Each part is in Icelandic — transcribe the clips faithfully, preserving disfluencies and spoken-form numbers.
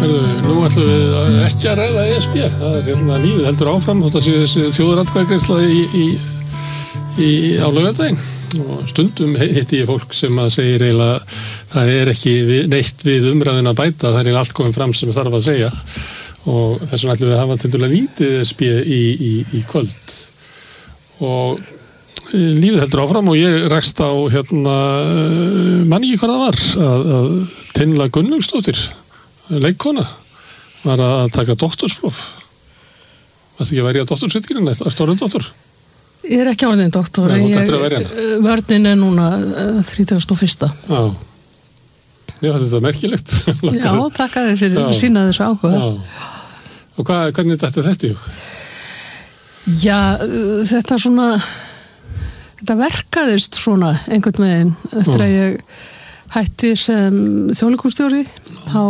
Nú ætlum við ekki að ræða E S B. Það er hérna lífið heldur áfram. Þetta sé þessi þjóðaratkvæðagreiðsla í, í, í á laugardaginn. Og stundum hitti ég fólk sem að segir eiginlega það er ekki við, neitt við umræðin að bæta. Það er allt komið fram sem þarf að segja. Og þess vegna ætlum við að hafa til dæla lítið E S B í, í, í kvöld. Og lífið heldur áfram og ég rakst á hérna, man ekki hvað það var, að, að Tinna Gunnlaugsdóttir, leikkona, var að taka doktorspróf. Varstu ekki að verja doktorsritgerðina, stórum doktor? Ég er ekki orðin doktor. Nei, hún ættir að verja hana. Vörnin er núna þrítugasta og fyrsta. Já. Mér fannst þetta merkilegt. Já, takk að þér fyrir að sína þessu áhuga. Já. Og hvað, hvernig þetta þetta í hug? Já, þetta svona, þetta verkaðist svona einhvern veginn eftir að ég hætti sem þjóðleikhússtjóri þá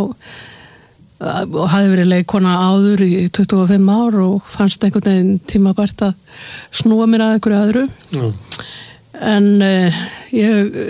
og hafði verið leikkona áður í tuttugu og fimm ár og fannst einhvern veginn tímabært að snúa mér að einhverju öðru. Já. En uh, ég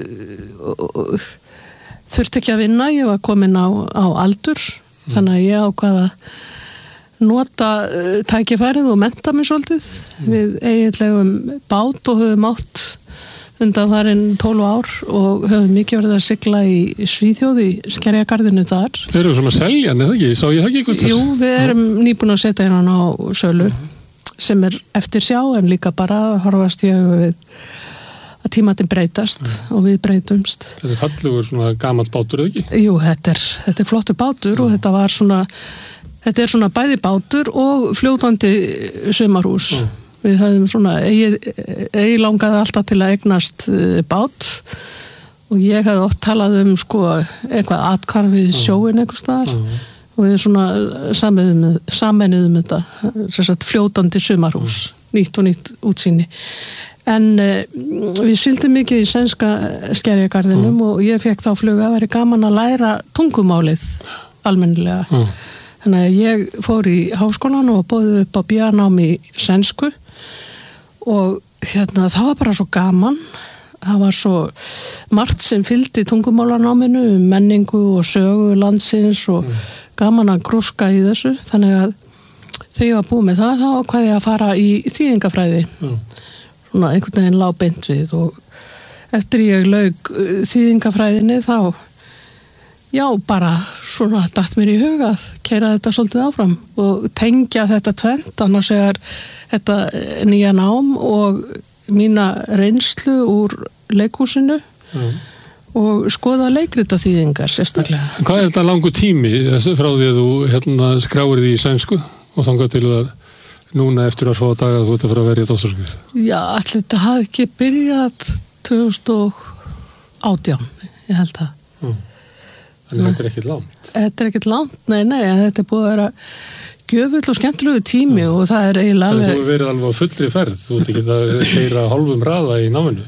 uh, þurfti ekki að vinna, ég var komin á, á aldur, mm. þannig að ég ákvað að nota uh, tækifærið og mennta mig svolítið. Mm. Við eiginlegum bát og höfum átt undanfarin tólf ár og höfum mikið verið að sigla í Svíþjóð í Skerjagarðinu þar. Þeir eru svona að selja, neða ekki? Sá ég það ekki eitthvað? Jú, við erum nýbúin að setja hérna á sölu mm. sem er eftir sjá en líka bara horfast ég við að tímatinn breytast mm. og við breytumst. Þetta er fallegur svona gamall bátur, eða ekki? Jú, þetta er, þetta er flottur bátur mm. og þetta var svona, þetta er svona bæði bátur og fljótandi sumarhús. Mm. Við höfum svona, ég, ég langaði alltaf til að eignast bát og ég hafði oft talað um sko eitthvað athvarfið sjóin einhvers staðar mm. og við svona sameinuðum þetta, sagt, fljótandi sumarhús, mm. nýtt og nýtt útsýni. En uh, við sigldum mikið í sænska Skerjagarðinum mm. og ég fekk þá flugu að vera gaman að læra tungumálið almennilega. Mm. Þannig að ég fór í háskólan og boðið upp á B A-nám í sænsku og hérna það var bara svo gaman. Það var svo margt sem fylgdi tungumálanáminu, menningu og sögu landsins og mm. gaman að grúska í þessu. Þannig að þegar ég var búið með það, þá ákvað ég að fara í þýðingafræði. Mm. Svona einhvern veginn lá beint við og eftir ég lauk þýðingafræðinni þá já, bara svona datt mér í hug að keyra þetta svolítið áfram og tengja þetta tvennt, annars er þetta nýja nám og mína reynslu úr leikhúsinu mm. og skoða leikritaþýðingar sérstaklega. En hvað er þetta langur tími frá því að þú hérna, skráir því í sænsku og þangað til að núna eftir að fá daga þú ert að fara að verja dóttorsritgerð? Já, allir þetta hafi ekki byrjað tvö þúsund og átján, ég held það. Mm. En þetta er ekkert langt. Þetta er ekkert langt, nei, nei, þetta er búið að vera gjöfull og skemmtilegu tími mm. og það er eiginlega alveg... En þú hefur verið alveg á fullri ferð, þú ert ekki að keyra hálfum raða í náminu?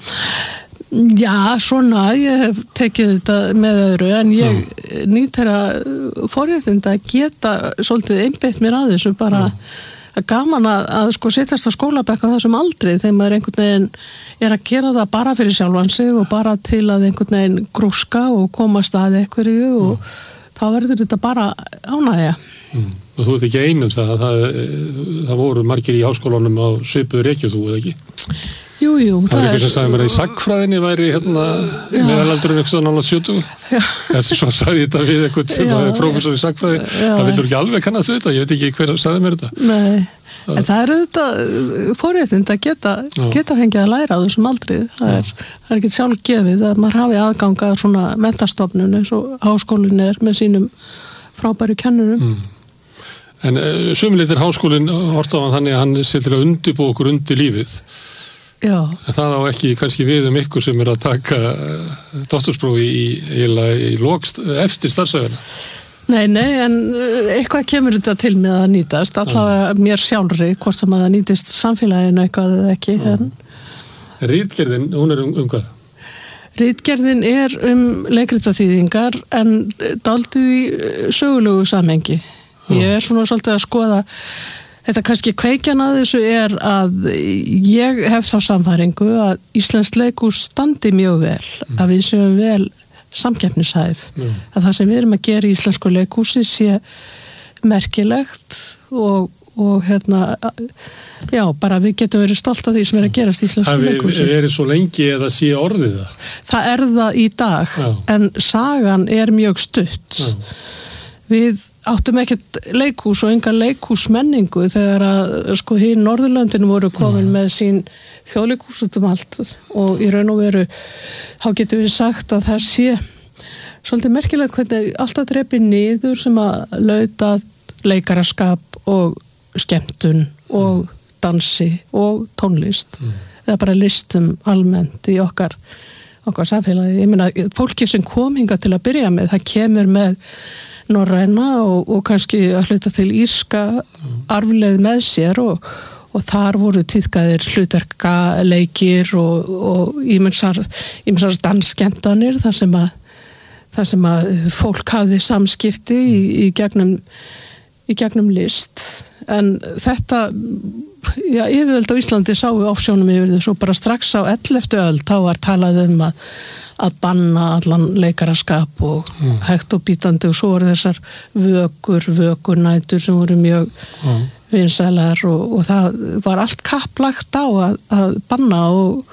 Já, svona, ég hef tekið þetta með öðru, en ég mm. nýt þeirra forréttinda að geta svolítið einbeitt mér að þessu, bara mm. að gaman að, að sko setjast á skólabekk á þessum aldri, þegar maður einhvern veginn er að gera það bara fyrir sjálfan sig og bara til að einhvern veginn grúska og komast að einhverju og mm. þá verður þetta bara ánægja. Mm. Og þú ert ekki einum það, það, það voru margir í háskólanum á svipuðu rekju þú, eða ekki? Jú, jú. Það, það er eitthvað sem sagði mér að í sagnfræðinni væri hérna meðalaldurinn eitthvað nálega sjötugur. En svo sagði þetta við eitthvað sem er prófessor í sagnfræði. Það vildur ekki alveg kannast við þetta, ég veit ekki hver sagði mér þetta. Nei. En það er auðvitað forréttind að geta, geta fengið að læra á þessum aldrið. Það er, það er ekki sjálf gefið að maður hafi aðgang að svona menntastofnun eins og háskólinn er með sínum frábæru kennurum. Mm. En uh, sumulitir háskólinn horta á hann þannig að hann sé til að undirbúa okkur undir lífið. Já. En það á ekki kannski við um ykkur sem er að taka uh, doktorsprófi í, í, í lókst eftir starfsæfina. Nei, nei, en eitthvað kemur þetta til með að nýtast, allavega mér sjálfri, hvort sem að það nýtist samfélaginu eitthvað eða ekki. En... Ritgerðin, hún er um, um hvað? Ritgerðin er um leikritaþýðingar en dálítið í sögulegu samhengi. Ég er svona svolítið að skoða, þetta kannski kveikjan að þessu er að ég hef þá sannfæringu að íslenskt leikhús standi mjög vel, mm. að við séum vel samkeppnishæf. Mm. Að það sem við erum að gera í íslensku leikhúsi sé merkilegt og, og hérna, já, bara við getum verið stolt af því sem er að gerast í íslensku leikhúsi. Það er svo lengi eða sé orðið það? Það er það í dag, já. En sagan er mjög stutt. Já. Við áttum ekkert leikhús og enga leikhúsmenningu þegar að sko hinn Norðurlöndin voru komin með sín þjóðleikhús út um allt og í raun og veru þá getum við sagt að það sé svolítið merkilegt hvernig alltaf drepi niður sem að lauta leikaraskap og skemmtun og dansi og tónlist mm. eða bara listum almennt í okkar okkar samfélagi. Ég meina, fólki sem kom hingað til að byrja með, það kemur með norræna og, og kannski að hluta til írska arfleið með sér og, og þar voru tíðkaðir hlutverkaleikir og, og ímynsar, ímynsar dansskemmtanir þar sem að, þar sem að fólk hafði samskipti í, í, gegnum, í gegnum list. En þetta, já, yfirvöld á Íslandi sáu ofsjónum yfir þessu bara strax á elleftu öld, þá var talað um að að banna allan leikaraskap og mm. hægt og bítandi og svo voru þessar vökur, vökunætur sem voru mjög mm. vinsælar og, og það var allt kapplagt á að, að banna og,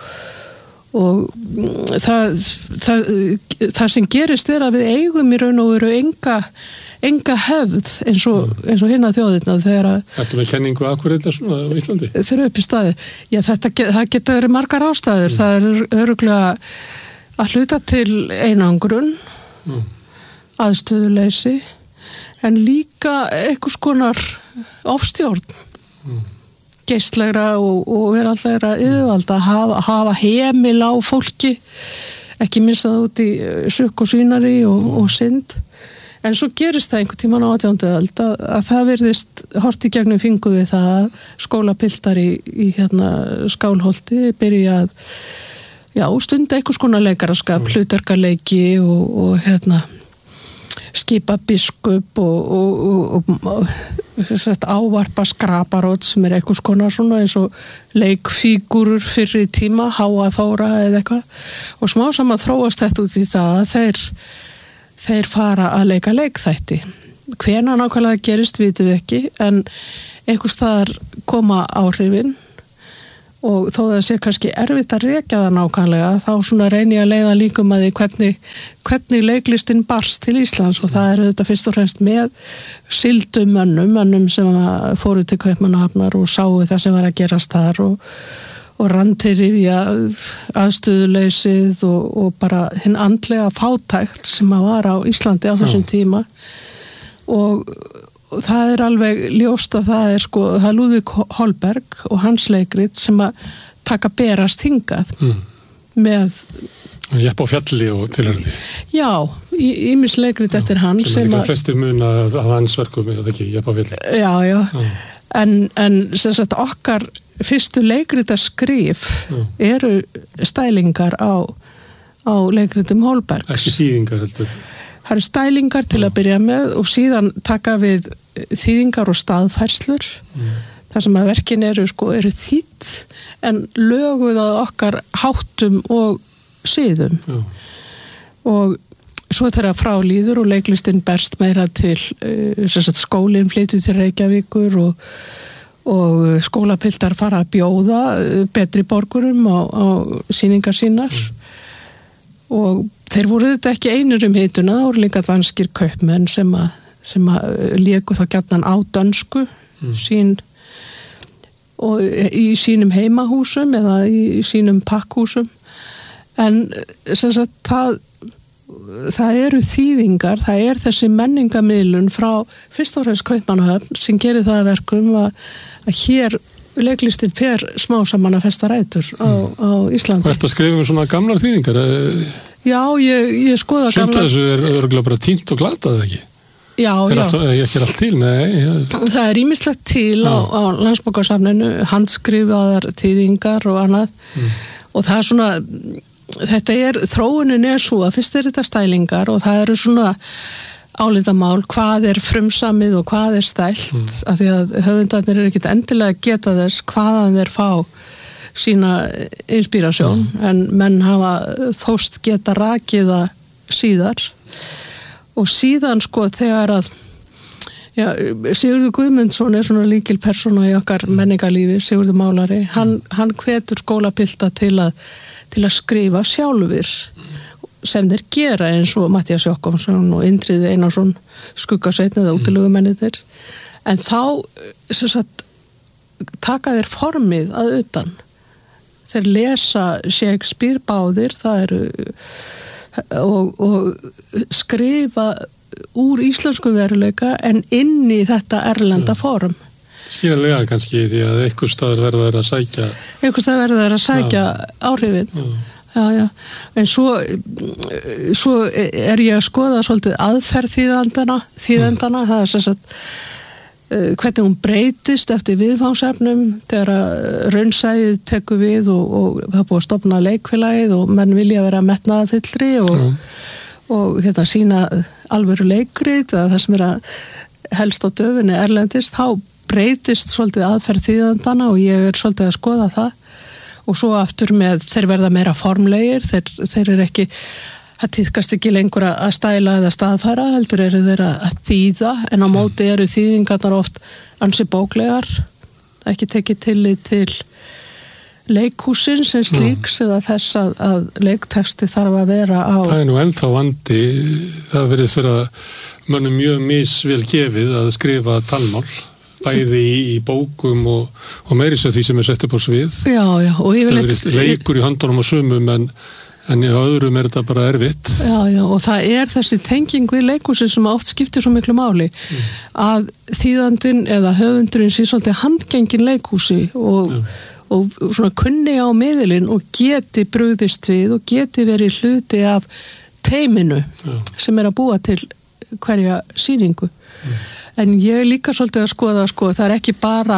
og það, það, það sem gerist er að við eigum í raun og veru enga, enga hefð eins og, mm. eins og hinna þjóðirna þegar að... Þetta með kenningu akkur þetta svona á Íslandi? Þeir eru upp í staði. Já, þetta, það geta verið margar ástæður. Mm. Það er öruglega að hluta til einangrun, mm. aðstöðuleysi, en líka einhvers konar ofstjórn, mm. geistlegra og, og veraldlegra yfirvalda, hafa, hafa hemil á fólki, ekki missa það út í sukk og svínari og, og synd. En svo gerist það einhvern tímann á átjándu öld að, að það virðist hort í gegnum fingur við það að skólapiltar í, í hérna Skálholti byrja að já, stunda einhvers konar leikaraskap, mm. hlutverkaleiki og, og hérna skipa biskup og, og, og, og, og ávarpa skraparót sem er einhvers konar svona eins og leikfígúrur fyrir tíma, Háa Þóra eða eitthvað og smá saman þróast þetta út í það að þeir, þeir fara að leika leikþætti. Hvenær nákvæmlega gerist vitum við ekki en einhvers staðar koma áhrifin og þó það sé kannski erfitt að rekja það nákvæmlega, þá svona reyni ég að leiða líkum að því hvernig, hvernig leiklistin barst til Íslands og það er þetta fyrst og fremst með sildum mönnum, mönnum sem fóru til Kaupmannahafnar og sáu það sem var að gerast þar og, og rann til rifja aðstöðuleysið og, og bara hinn andlega fátækt sem að var á Íslandi á þessum tíma og það er alveg ljóst að það er sko, það er Lúðvík Holberg og hans leikrit sem að taka berast hingað mm. með Jepp á fjalli og tilhörði. Já, ýmis leikrit eftir hann sem er líka flestir muna af hans verkum eða ekki, Jepp á fjalli. Já, já, já. En, en sem sagt okkar fyrstu leikritaskrif já. Eru stælingar á, á leikritum Holbergs. Ekki þýðingar heldur. Það eru stælingar til að byrja með og síðan taka við þýðingar og staðfærslur mm. þar sem að verkin eru, sko, eru þýtt en löguð að okkar háttum og siðum mm. og svo þegar frá líður og leiklistin berst meira til uh, skólinn flytur til Reykjavíkur og, og skólapiltar fara að bjóða betri borgurum á, á sýningar sínar mm. og þeir voru þetta ekki einur um hituna, það voru líka danskir kaupmenn sem að, sem að léku þá gjarnan á dönsku mm. sín og í sínum heimahúsum eða í sínum pakkhúsum en sem sagt það, það eru þýðingar, það er þessi menningamiðlun frá fyrst og fremst Kaupmannahöfn sem gerir það að verkum að, að hér leiklistin fer smá saman að festa rætur á, á Íslandi. Og ertu að skrifa um svona gamlar þýðingar? Já, ég, ég skoða gamlar... Sumt þessu er örgulega bara tínt og glatað, ekki? Já, er já. Allt, ekki er allt til, nei. Það er ýmislegt til á, á Landsbókasafninu, handskrifaðar þýðingar og annað. Mm. Og það er svona, þetta er, þróunin er svo að fyrst er þetta stælingar og það eru svona álitamál, hvað er frumsamið og hvað er stælt, mm. af því að höfundarnir eru ekkert endilega að geta þess hvaðan þeir fá sína inspírasjón, mm. en menn hafa þóst geta rakið að síðar og síðan sko þegar að já, Sigurður Guðmundsson er svona líkil persóna í okkar menningarlífi, Sigurður málari, hann, hann hvetur skólapilta til að, til að skrifa sjálfur sem þeir gera eins og Matthías Jokkonsson og Indriði Einarsson skuggasveitn eða útilögumennir en þá sem sagt taka þeir formið að utan þeir lesa Shakespeare báðir það eru og, og skrifa úr íslenskum veruleika en inn í þetta erlenda ja. Form síðanlega kannski því að einhver staður verður að sækja einhver staður verður að sækja ja. Áhrifin ja. Já, já, en svo, svo er ég að skoða svolítið aðferð þýðandana, þýðandana, mm. það er sem sagt uh, hvernig hún breytist eftir viðfangsefnum þegar raunsæið tekur við og, og það er búið að stofna leikfélagið og menn vilja vera metnaðarfyllri og, mm. og hérna sína alvöru leikrit eða það sem er að helst á döfinni erlendist, þá breytist svolítið aðferð þýðandana og ég er svolítið að skoða það. Og svo aftur með þeir verða meira formlegir, þeir, þeir eru ekki, það tíðkast ekki lengur að stæla eða staðfæra, heldur eru þeir að þýða, en á móti eru þýðingarnar oft ansi bóklegar, ekki tekið tillit til leikhúsins eins slíks eða þess að, að leiktexti þarf að vera á... Það er nú ennþá vandi, það verið fyrir að mönnum mjög misvel gefið að skrifa talmál. Bæði í, í bókum og, og meiri sér því sem er sett upp á svið. Já, já. Og ég vil það verið leikur í höndunum og sumum en, en í öðrum er þetta bara erfitt. Já, já. Og það er þessi tenging við leikhúsin sem oft skiptir svo miklu máli. Mm. Að þýðandinn eða höfundurinn sé svolítið handgengin leikhúsi og, og svona kunni á miðilinn og geti brugðist við og geti verið hluti af teiminu já. Sem er að búa til hverja sýningu. Mm. En ég er líka svolítið að skoða, sko, það er ekki bara,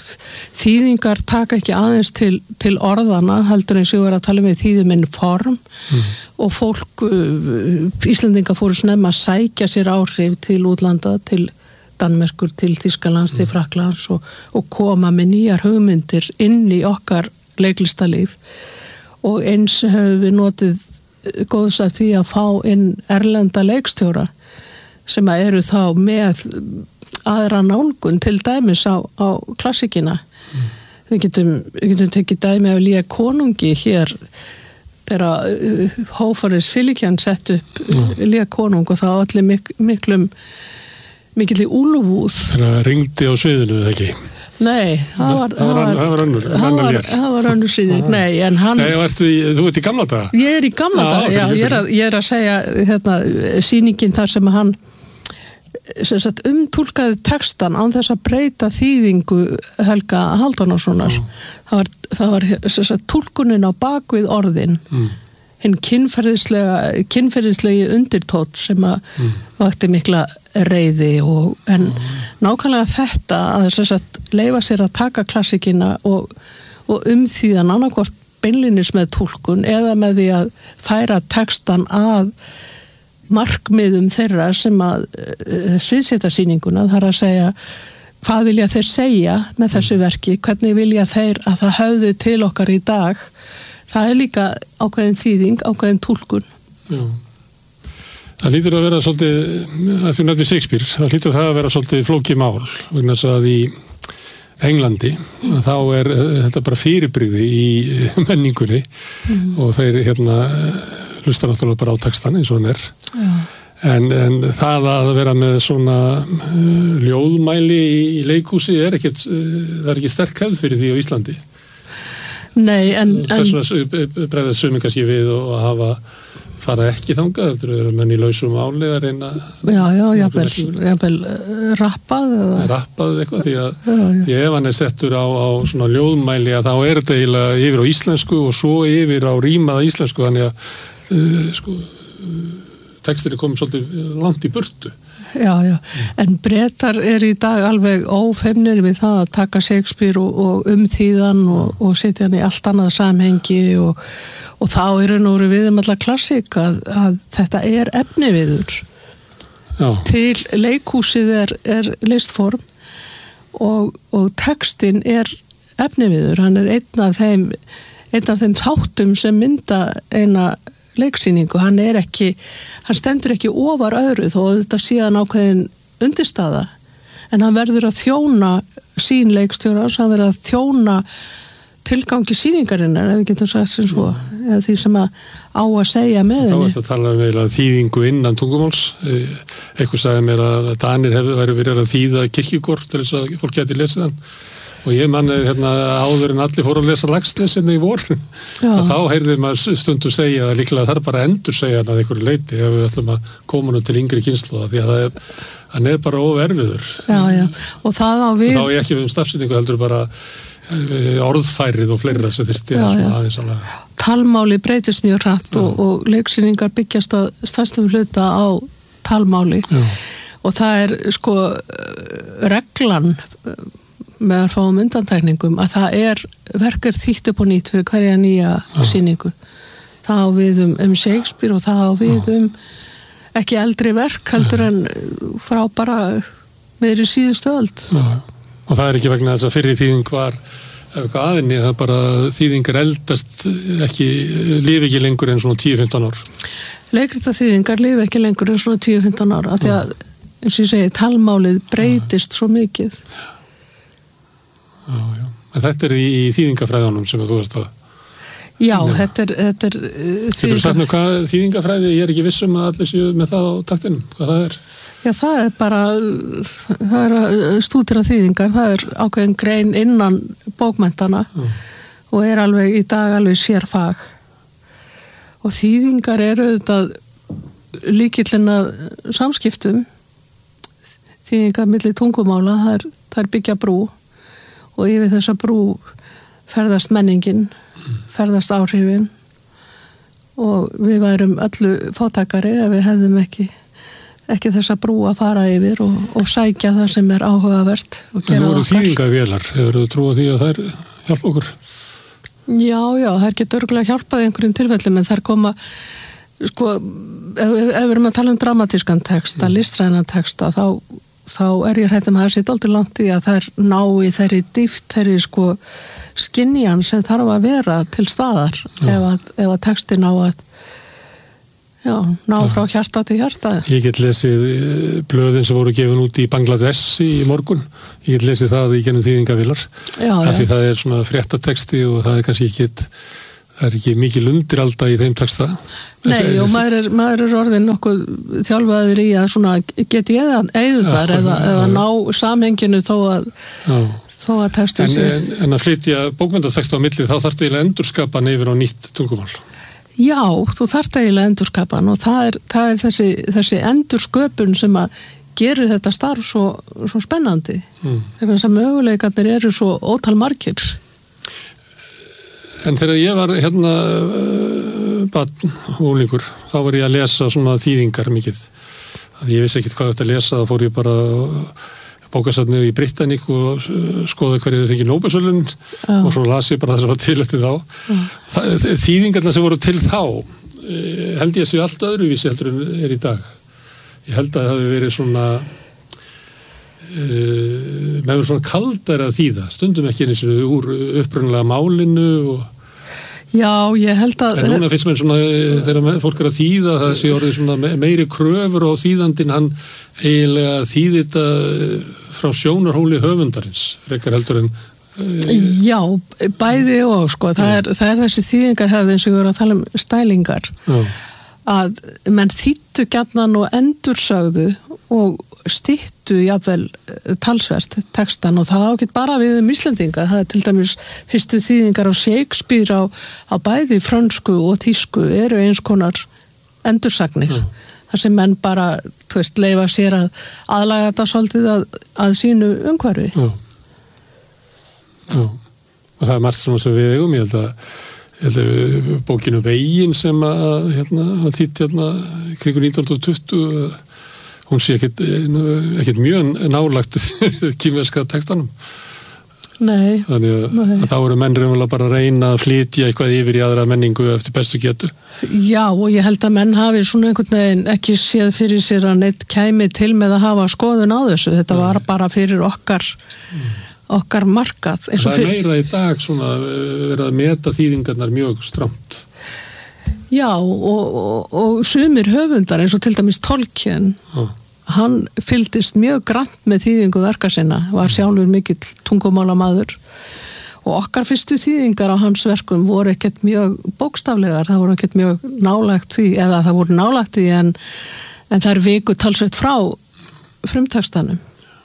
þýðingar taka ekki aðeins til, til orðana, heldur eins og ég var að tala með þýðuminn form mm. og fólk, Íslendingar fóru snemma að sækja sér áhrif til útlanda, til Danmerkur, til Þýskalands, mm. til Frakklands og, og koma með nýjar hugmyndir inn í okkar leiklistalíf og eins höfum við notið góðs að því að fá inn erlenda leikstjóra sem eru þá með aðra nálgun til dæmis á, á klassikina. Mm. Við getum, við getum tekið dæmi af Lía konungi hér þegar uh, Hófaris Filikjan sett upp mm. Lía konung og það allir mik miklum mikill í úlfúð. Það ringdi á sviðinu, ekki? Nei, það var það var, það var önnur, það var, það var önnur síðan. Nei, en hann Nei, ertu í, þú ert í gamla daga? Ég er í gamla daga, já, ég er að, ég er að segja hérna, sýningin þar sem hann sem sagt, umtúlkaði textan án þess að breyta þýðingu Helga Halldórssonar. Mm. Það var, það var sem sagt, túlkunin á bakvið orðin, mm. hinn kynferðislega, kynferðislegi undirtótt sem að mm. vakti mikla reiði og en mm. nákvæmlega þetta að sem sagt, leyfa sér að taka klassikina og, og umþýðan annarkvort beinlinis með túlkun eða með því að færa textan að markmiðum þeirra sem að uh, sviðseta sýninguna, þar að segja hvað vilja þeir segja með þessu verki, hvernig vilja þeir að það höfðu til okkar í dag. Það er líka ákveðin þýðing, ákveðin túlkun. Já. Það lítur að vera svolítið, að þú nefnir Shakespeare, það lítur það að vera svolítið flókið mál, vegna þess að í Englandi, mm. þá er þetta bara fyrirbrigði í menningunni mm. og þeir hérna hlustar náttúrulega bara á textan eins og hann er. En, en það að vera með svona uh, ljóðmæli í, í leikhúsi er ekkert, uh, það er ekki sterk hefð fyrir því á Íslandi. Nei, en... Þess vegna bregðast sumir kannski við og að hafa fara ekki þangað, þetta eru menn í lausum áli að reyna... Já, já, jafnvel, jafnvel rappað eða... Rappað eitthvað, því að já, já. Því ef hann er settur á, á svona ljóðmæli að þá er þetta eiginlega yfir á íslensku og svo yfir á rímaða íslensku, þannig að uh, sko, uh, textin er komið svolítið langt í burtu. Já, já, en Bretar er í dag alveg ófeimnir við það að taka Shakespeare og, og umþýðan og, og setja hann í allt annað samhengi og, og þá eru nú við um alla klassík að, að þetta er efniviður. Já. Til leikhúsið er, er listform og, og textin er efniviður, hann er einn af þeim, einn af þeim þáttum sem mynda eina leiksýningu, hann er ekki hann stendur ekki ofar öðru þó að þetta síðan ákveðin undirstaða en hann verður að þjóna sín leikstjórans, hann verður að þjóna tilgangi sýningarinnar ef við getum sagt sem svo eða því sem að á að segja með henni. Þá ertu að tala um eiginlega þýðingu innan tungumáls eitthvað sagði mér að Danir hefur verið að þýða kirkjugór til þess að fólk geti lesið hann og ég manni hérna áður en allir fóru að lesa Laxness hérna í vor að þá heyrði maður stundu segja að líklega það er bara að endur segja hann að einhverju leiti ef við ætlum að koma nú til yngri kynslóða því að það er, hann er bara óerfiður. Já, já, og það á við og þá er ég ekki við um stafsynningu heldur bara orðfærið og fleira sem þyrfti að svona aðeins alveg. Talmáli breytist mjög hratt og, og leiksýningar byggjast að stærstum hluta á talmáli já. Og það er sko reglan með að fáum undantekningum að það er verkar þýtt upp og nýtt fyrir hverja nýja já. Sýningu. Það á við um, um Shakespeare og það á við já. Um ekki eldri verk heldur en frá bara meðri síðustu öld. Já. Og það er ekki vegna þess að fyrri þýðing var eitthvað aðinni, það er bara þýðingar eldast ekki, lifi ekki lengur en svona tíu til fimmtán ár. Leikrita þýðingar lifi ekki lengur en svona tíu til fimmtán ár, af því að, eins og ég segi, talmálið breytist svo mikið. Já, já. En þetta er í, í þýðingafræðunum sem þú veist að... Já, Nei. þetta er... Þetta er þýðingar... Getur þú sagt mér hvað þýðingafræði, ég er ekki vissum að allir séu með það á taktinum, hvað það er? Já, það er bara, það er stúdira þýðingar, það er ákveðin grein innan bókmenntana mm. og er alveg í dag alveg sérfag. Og þýðingar eru auðvitað líkillinn að samskiptum, þýðingar milli tungumála, það er, það er byggja brú og yfir þessa brú ferðast menningin, ferðast áhrifin og við værum öllu fátækari ef við hefðum ekki ekki þessa brú að fara yfir og, og sækja það sem er áhugavert og gera það okkar. En nú eru þýðingavélar, hefur þú trúið því að þær hjálpa okkur? Já, já, þær getur örugglega hjálpað í einhverjum tilfellum en þær koma, sko, ef, ef við erum að tala um dramatískan texta, mm. listrænan texta, þá, þá er ég hrædd um að það sé dálítið langt í að þær ná í þeirri dýpt, þeirri sko skynjan sem þarf að vera til staðar ef að, ef að texti ná að Já, ná frá hjarta til hjarta. Ég get lesið blöðin sem voru gefin út í Bangladesh í morgun. Ég get lesið það í gennum þýðingavélar. Já, já. Því það er svona fréttateksti og það er kannski ekki, það er ekki mikil undiralda í þeim teksta. Nei, Þessi, og maður er, maður er orðin nokkuð þjálfaður í að svona geti eða eðuðar eða, eða ná samhenginu þó að, þó að textin en, sé. En, en að flytja bókmenntateksta á milli, þá þarftu eiginlega endurskapa hann yfir á nýtt tungumál. Já, þú þarft eiginlega endurskapan og það er, það er þessi, þessi endursköpun sem að gerir þetta starf svo, svo spennandi. Mm. Þess að möguleikarnir eru svo ótal margir. En þegar ég var hérna uh, barn, unglingur, þá var ég að lesa svona þýðingar mikið. Að ég vissi ekkert hvað þetta að lesa, þá fór ég bara bókasafnið í Britanník og skoða hverju þau fengið Nóbelsverðlaunin og svo las ég bara það sem var til eftir þá. Það, þýðingarna sem voru til þá held ég að séu allt öðruvísi heldur en er í dag. Ég held að það hafi verið svona uh, með svona kaldara að þýða, stundum ekki eins og úr upprunalega málinu og Já, ég held að... En núna finnst mér svona, þegar fólk er að þýða, það sé orðið svona meiri kröfur og þýðandinn, hann eiginlega þýði þetta frá sjónarhóli höfundarins, frekar heldur en... Já, bæði og sko, það er, það er þessi þýðingarhefð eins og við erum að tala um stælingar, Já. Að menn þýttu gjarnan og endursögðu og styttu jafnvel talsvert textan og það ágætt bara við um Íslendinga. Það er til dæmis fyrstu þýðingar á Shakespeare á, á bæði frönsku og þýsku eru eins konar endursagnir. Mm. Þar sem menn bara, þú veist, leyfa sér að aðlaga þetta svolítið að, að sínu umhverfi. Já. Já. Og það er margt svona sem við eigum, ég held að Ég held að bókinu Veginn sem að, hérna, að þýtt hérna kringu nítján hundruð tuttugu, hún sé ekkit, ekkit mjög nálagt kínverska textanum. Nei. Þannig að, að þá eru menn raunverulega bara að reyna að flytja eitthvað yfir í aðra menningu eftir bestu getu. Já, og ég held að menn hafi svona einhvern veginn ekki séð fyrir sér að neitt kæmi til með að hafa skoðun á þessu. Þetta Nei. Var bara fyrir okkar... Mm. okkar markað. Það er meira í dag svona verið að meta þýðingarnar mjög stramt. Já, og, og, og sumir höfundar eins og til dæmis Tolkien, Já. Hann fylgdist mjög grannt með þýðingu verka sinna, var sjálfur mikill tungumálamaður og okkar fyrstu þýðingar á hans verkum voru ekkert mjög bókstaflegar, það voru ekkert mjög nálægt því, eða það voru nálægt því en, en það er viku talsveit frá frumtextanum.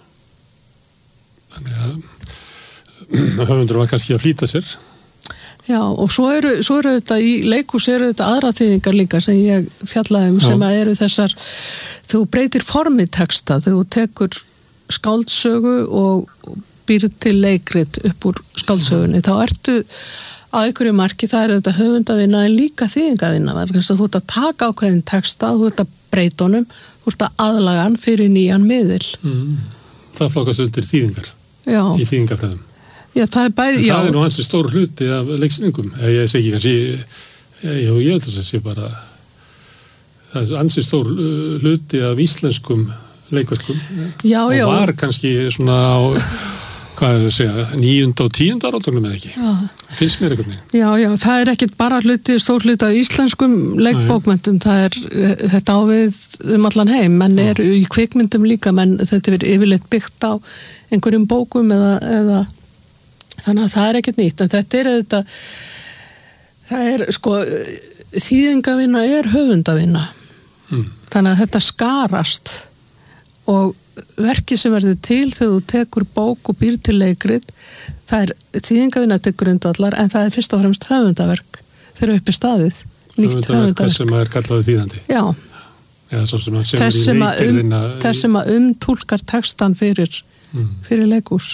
Þannig að höfundur var kannski að flýta sér. Já, og svo eru, svo eru þetta í leikhús eru þetta aðra þýðingar líka sem ég fjallaði um, sem að eru þessar, þú breytir formi texta, þú tekur skáldsögu og býr til leikrit upp úr skáldsögunni, þá ertu á einhverju marki, það er þetta höfundavinna en líka þýðingavinna, þess að þú ert að taka ákveðin texta, þú ert að breyta honum, þú ert að aðlaga hann fyrir nýjan miðil. Mm. Það flokkast undir þýðingar Já. Í þýðingafræðum. Já, það er bæði, já. Það er nú hansi stór hluti af leiksýningum. Ég segi kannski, ég, ég held að það sé bara, það er hansi stór hluti af íslenskum leikverkum. Já, og já. Og var kannski svona á, hvað er það að segja, níunda og tíunda áratögnum eða ekki. Já. Finnst mér einhvern veginn. Já, já, það er ekkert bara hluti, stór hluti af íslenskum leikbókmyndum, það er þetta ávið um allan heim, menn er í kvikmyndum líka, menn þetta er yfirleitt byggt á einhverjum bókum eða, eða þannig að það er ekkert nýtt, en þetta er auðvitað, það er sko, þýðingavinna er höfundavinna, mm. þannig að þetta skarast og verkið sem verður til þegar þú tekur bók og býr til leikrit, það er þýðingavinna til grundvallar, en það er fyrst og fremst höfundaverk þegar uppi staðið, nýtt höfundaverk. Höfundaverk sem er kallaði þýðandi. Já. Eða svo sem að þess sem að um, þess sem að umtúlkar textan fyrir, mm. fyrir leikhús.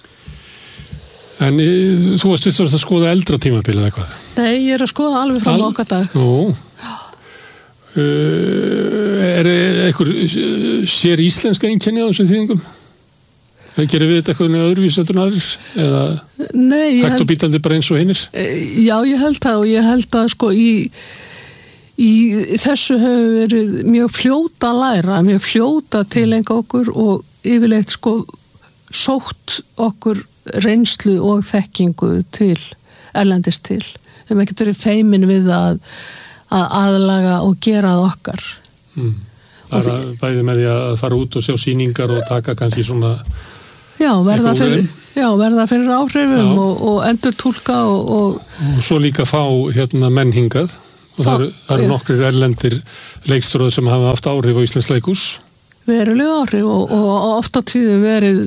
En þú varst fyrst að skoða eldra tímabil eða eitthvað? Nei, ég er að skoða alveg frá Al- okkar dag. Nú. Uh, er einhver sér íslenska einkenni á þessum þýðingum? Gerir við þetta eitthvað öðruvísi en aðrir? Eða Nei, hægt held, og bítandi bara eins og hinnir? Já, ég held það og ég held að sko í, í þessu hefur verið mjög fljóta að læra, mjög fljóta til enga okkur og yfirleitt sko sótt okkur reynslu og þekkingu til, erlendis til. Við erum ekkert verið feimin við að, að aðlaga og gera það okkar. Mm. Bara bæði með því að fara út og sjá sýningar og taka kannski svona já, verða fyrir, já, verða fyrir áhrifum og, og endur túlka og, og... og svo líka fá hérna menn hingað og það eru, það eru nokkrir erlendir leikstjórar sem hafa haft áhrif á Íslands leikhús. Verulega áhrif og, og oft á tíðum verið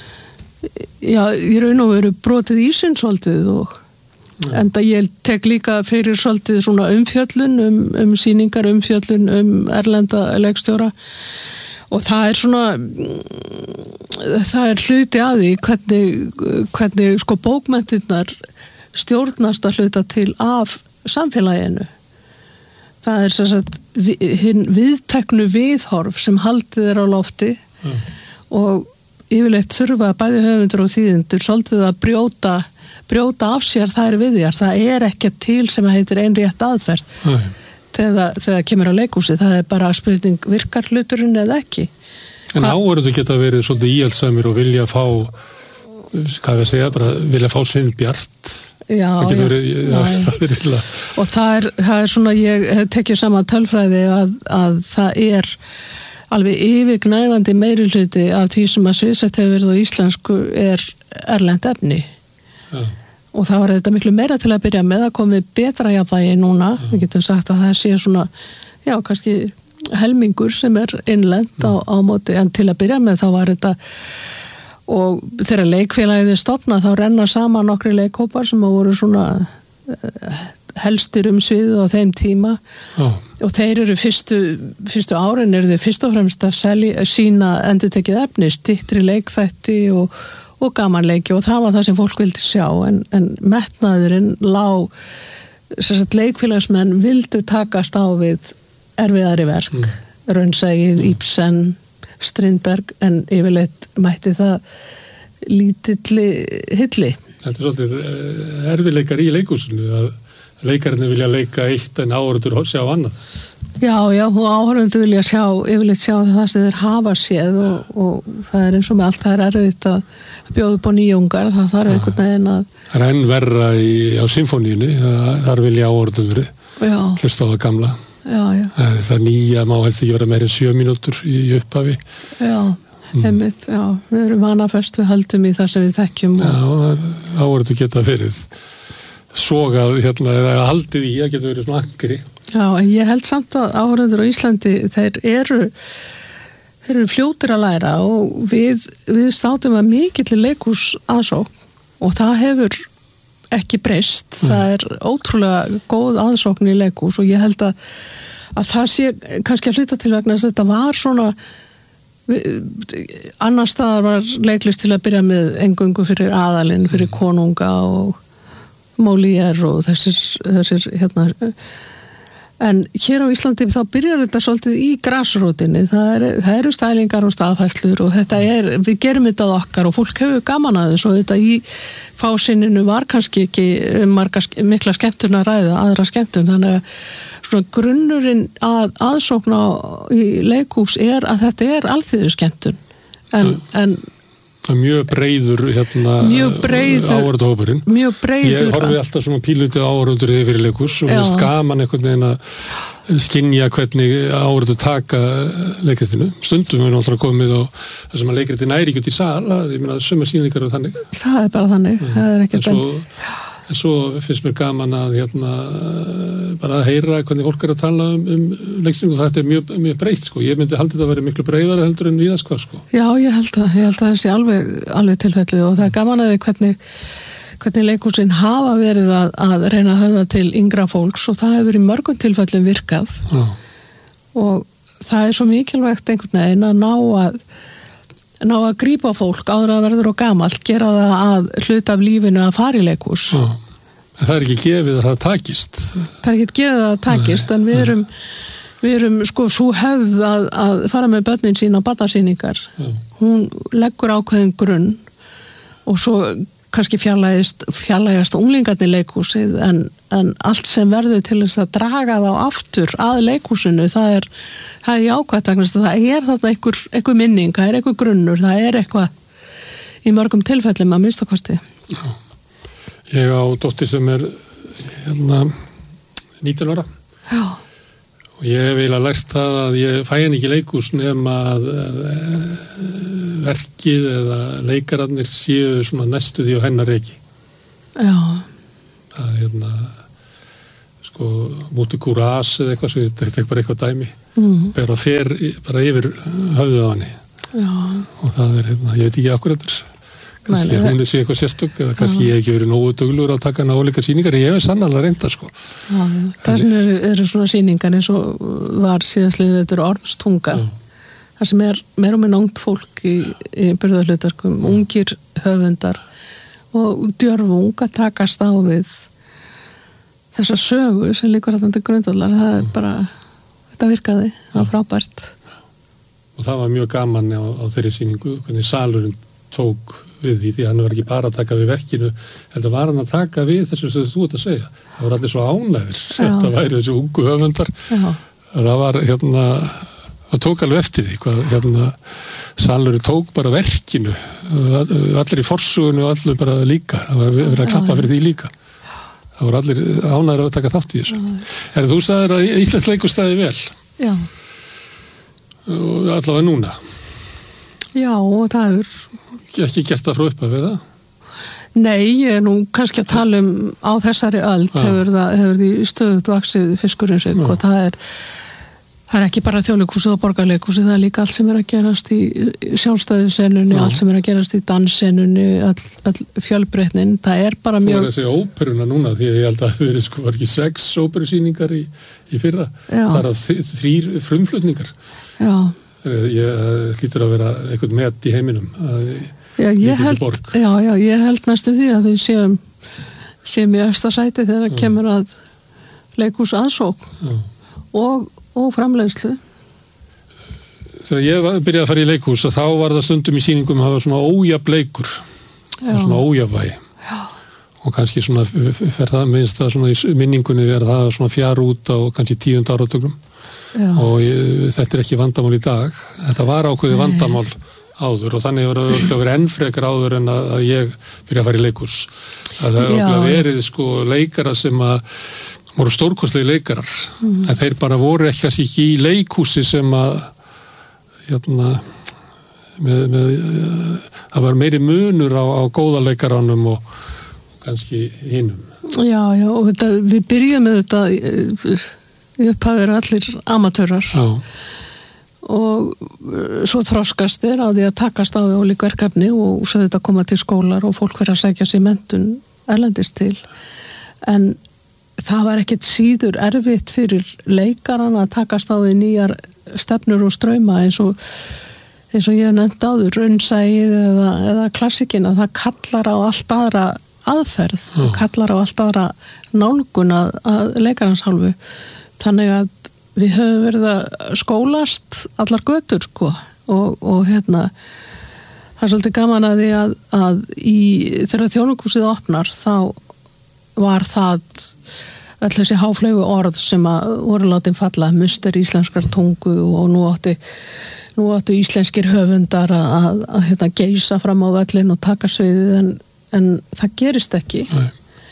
já, ég raun og veru brotið ísinn svolítið og ja. Enda ég tek líka fyrir svolítið svona umfjöllun um, um sýningar umfjöllun um erlenda leikstjóra og það er svona það er hluti að því hvernig, hvernig sko bókmenntirnar stjórnast að hluta til af samfélaginu. Það er sem sagt hinn viðteknu viðhorf sem haldið er á lofti ja. Og yfirleitt þurfa bæði höfundur og þýðendur svolítið að brjóta, brjóta af sér þær við þér. Það er ekki til sem heitir ein rétt aðferð þegar það kemur á leikhúsi. Það er bara spurning virkar hluturinn eða ekki. En áhverju geta verið svolítið íhaldsamir og vilja fá, hvað við segja, bara vilja fá sinn bjart. Já, það já, verið, já, já. Það er illa. Og það er, það er svona, ég hef tekið saman tölfræði að, að það er alveg yfirgnæfandi meiri hluti af því sem að sviðsett hefur verið á íslensku er erlent efni. Ja. Og það var þetta miklu meira til að byrja með að komi betra jafnvægi núna. Ja. Við getum sagt að það sé svona, já, kannski helmingur sem er innlent ja. á, á móti, en til að byrja með þá var þetta, og þegar leikfélagið er stofnað þá renna saman nokkri leikhópar sem að voru svona helstir um sviðið á þeim tíma oh. og þeir eru fyrstu, fyrstu árin eru þeir fyrst og fremst að selja, sína endurtekið efni, styttri leikþætti og, og gamanleiki og það var það sem fólk vildi sjá en, en metnaðurinn lá sem sagt leikfélagsmenn vildu takast á við erfiðari verk mm. Raunsægið, mm. Ibsen, Strindberg en yfirleitt mætti það lítilli hilli. Þetta er svolítið erfiðleikar í leikhúsinu að leikarinn vilja leika eitt en áhorfendur sjá annað. Já, já, og áhorfendur vilja sjá, yfirleitt sjá það sem þeir hafa séð og, og það er eins og með allt það er erfitt að bjóða upp á nýjungar, það þarf einhvern veginn að... Það er enn verra í, á symfóníunni, þar vilja áhorfendur hlusta á það gamla. Já, já. Það nýja má helst ekki vera meira en sjö mínútur í upphafi. Já, mm. einmitt, já. Við erum vanafest, við höldum í það sem við þekkjum. Og... Já, áverðu geta verið sogað, hérna, eða haldið í að geta verið svona angri. Já, en ég held samt að áhorfendur á Íslandi, þeir eru, þeir eru fljótir að læra og við, við státum að mikill leikhús aðsókn og það hefur ekki breyst. Mm. Það er ótrúlega góð aðsókn í leikhús og ég held að, að það sé kannski að hluta til vegna þess að þetta var svona annar staðar var leiklist til að byrja með eingöngu fyrir aðalinn, fyrir konunga og Molière og þessir, þessir hérna en hér á Íslandi þá byrjar þetta svolítið í grasrótinni, það, er, það eru stælingar og staðfæslur og þetta er, við gerum þetta okkar og fólk hefur gaman að þessu og þetta í fásinninu var kannski ekki marga, mikla skemmtun að ræða, aðra skemmtun, þannig að svona grunnurinn að aðsókna í leikhús er að þetta er alþýðu skemmtun en, en mjög breiður hérna áhorfendahópurinn. Mjög breiður. Ég horfi alltaf svona píluti áhorfendur yfir leikhús og finnst gaman einhvern veginn að skynja hvernig áhorfendur taka leikritinu. Stundum er náttúrulega komið á það sem að leikritin næri ekki út í sal, að ég meina sumar sýningar og þannig. Það er bara þannig. Mm. Það er ekki þannig. En svo finnst mér gaman að hérna bara að heyra hvernig fólk er að tala um, um leiksýningu og þetta er mjög, mjög breytt sko. Ég myndi haldið að vera miklu breiðara heldur en víðast hvað sko. Já, ég held að, ég held að það sé alveg, alveg tilfellið og það er gaman að því hvernig, hvernig leikhúsin hafa verið að, að reyna að höfða til yngra fólks og það hefur í mörgum tilfellum virkað. Já. Og það er svo mikilvægt einhvern veginn að ná að ná að grípa fólk áður að verður og gamalt, gera það að hluta af lífinu að fara í leikhús. Já, en það er ekki gefið að það takist. Það er ekki gefið að það takist, nei, en við erum, við erum sko svo hefð að, að fara með börnin sín á barnasýningar. Hún leggur ákveðin grunn og svo kannski fjarlægist, fjarlægast unglingarnir leikhúsið, en, en allt sem verður til þess að draga þá aftur að leikhúsinu, það er, það er jákvætt, það er þarna einhver, einhver minning, það er einhver grunnur, það er eitthvað í mörgum tilfellum að minnstakosti. Já. Ég á dóttir sem er hérna nítján ára. Já. Og ég hef eiginlega lært það að ég fæ henni ekki leikhús nema að, að, að verkið eða leikararnir séu svona næstu því á hennar reiki. Já. Það er hérna sko múti kúras eða eitthvað svo þetta er bara eitthvað dæmi. Mm. Bara fer bara yfir höfðið á henni. Já. Og það er hérna, ég veit ekki akkur þetta. Kannski Nei, hún er sér eitthvað sérstök eða kannski ég hef ekki verið nógu duglegur að taka hana álíka sýningar en ég hef sannarlega reynda sko. Já, þessum eru, eru svona sýningar eins og var síðastliðið þetta eru Ormstunga. Það sem er meira og minna ungt fólk í, í byrðarhlutarkum, ungir höfundar og djörfung að takast á við þessa sögu sem líkur þetta grundvallar. Það er bara, þetta virkaði, það var frábært. Og það var mjög gaman á, á þeirri sýningu, hvernig salurinn tók við því, því hann var ekki bara að taka við verkinu, heldur var hann að taka við þessu sem þú ert að segja. Það var allir svo ánæður, þetta væri þessu ungu höfundar. Já. Það var hérna, það tók alveg eftir því, hvað hérna, salurinn tók bara verkinu, allir í forsugunni og allir bara líka, það var verið að klappa fyrir því líka. Það voru allir ánæður að taka þátt í þessu. En þú sagðir að Íslands leikhús stæði vel. Já. Og allavega núna. Já, og það er ekki gert það frá upphafi við það? Nei, ég er nú kannski að tala um á þessari öld ja. hefur það hefur því stöðut vaxið fiskurinn sig ja. Og það er það er ekki bara þjóðleikhúsið og borgarleikhúsið, það er líka allt sem er að gerast í sjálfstæðisennunni, ja. Allt sem er að gerast í dansennunni, all, all fjölbreytnin, það er bara mjög... Þú er að segja óperuna núna, því að ég held að það verið sko var ekki sex óperusýningar í, í fyrra, ja. Það er þrýr frumflutningar. Já. Ég hlýtur að vera eitthvað met í heiminum að já, ég held, já, já, ég held næstu því að við séum séum í efsta sæti þegar það kemur að leikhús aðsókn og, og framleiðslu. Þegar ég var, byrjaði að fara í leikhús þá var það stundum í sýningum að hafa svona ójafn leikur svona ójafnvægi og kannski svona fer það minnst það svona í minningunni verða það svona fjár út á kannski tíund áratugum. Já. Og ég, þetta er ekki vandamál í dag, þetta var ákveðið vandamál áður og þannig var það verið enn frekar áður en að, að ég byrja að fara í leikhús. Að það er verið sko leikara sem að voru stórkostlegi leikarar mm. en þeir bara voru ekki ekki í leikhúsi sem að hérna með, með það var meiri munur á, á góða leikaranum og, og kannski hinum. Já, já, og þetta, við byrjum með þetta í upphafið allir amatörar já. Og svo þroskast þeir á því að takast á við ólík verkefni og svo þetta koma til skólar og fólk verið að sækja sér menntun erlendis til en það var ekkert síður erfitt fyrir leikarana að takast á við nýjar stefnur og strauma eins og, eins og ég hef nefnt áður, raunsæið eða, eða klassikina, það kallar á allt aðra aðferð, mm. það kallar á allt aðra nálgun að, að leikarans hálfu. Þannig að við höfum verið að skólast allar götur sko og, og hérna það er svolítið gaman að því að, að í, þegar Þjóðleikhúsið opnar þá var það öll þessi háfleygu orð sem að voru látin falla, muster íslenskar tungu og nú átti nú áttu íslenskir höfundar að, að, að hérna, geisa fram á völlin og taka sviðið en, en það gerist ekki. Nei.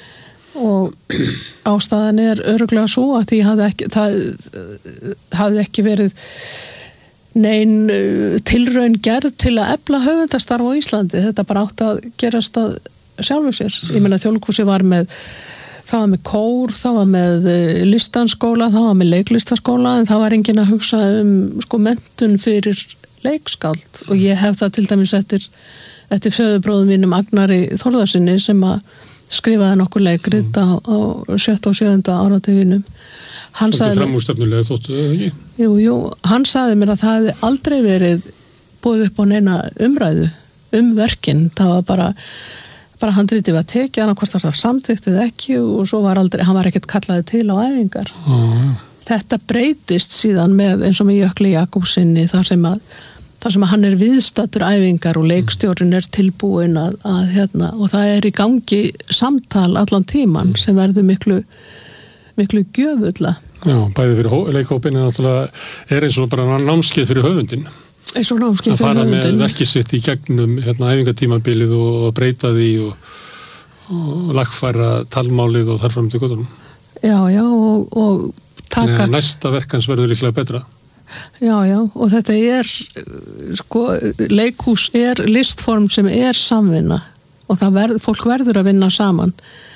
Og ástæðan er örugglega svo að því hafði ekki, það hafði ekki verið nein tilraun gerð til að efla höfundastarf á Íslandi. Þetta bara átti að gerast að sjálfu sér. Ég meina Þjóðleikhúsið var með það var með kór, það var með listanskóla, það var með leiklistaskóla en það var enginn að hugsa um sko menntun fyrir leikskáld og ég hef það til dæmis eftir, eftir föðubróðum mínum Agnari Þórðarsinni sem að skrifaði nokkur leikrit mm. á, á sjötta og sjöunda áratuginum. Hann sagði framúrstefnulega þóttu ekki? Jú, jú, hann sagði mér að það hefði aldrei verið búið upp á neina umræðu um verkin, það var bara bara handritið var tekið, annarkvort var það samþyktið ekki og svo var aldrei, hann var ekkert kallaði til á æfingar. Mm. Þetta breytist síðan með eins og með Jökli Jakobsinni þar sem að, þar sem að hann er viðstaddur æfingar og leikstjórinn er tilbúin að, að hérna, og það er í gangi samtal allan tíman mm. sem verður miklu, miklu gjöfulla. Já, bæði fyrir leikhópin er náttúrulega, er eins og bara námskeið fyrir höfundin. Eins og námskeið fyrir höfundin. Að fara með verkið sitt í gegnum hérna, æfingatímabilið og breyta því og, og lagfæra talmálið og þar fram til göttunum. Já, já, og, og taka... Næsta verkans verður líklega betra. Já, já, og þetta er, sko, leikhús er listform sem er samvinna og það verð, fólk verður að vinna saman.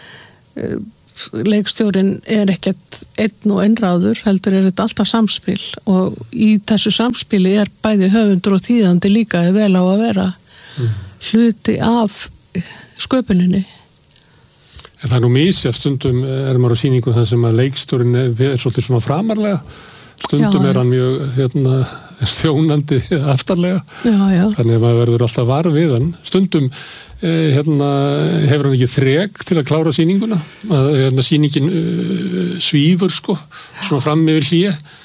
Leikstjórinn er ekkert einn og einráður, heldur er þetta alltaf samspil og í þessu samspili er bæði höfundur og þýðandi líka vel á að vera mm. hluti af sköpuninni. En það er nú misjafnt, stundum er maður á sýningu þar sem að leikstjórinn er, er svolítið svona framarlega, stundum já, er hann mjög hérna, stjónandi aftarlega, já, já. Þannig að maður verður alltaf var við hann. Stundum Eh, hérna, hefur hann ekki þrek til að klára sýninguna að hérna, sýningin uh, svífur sko, svona fram yfir hlýja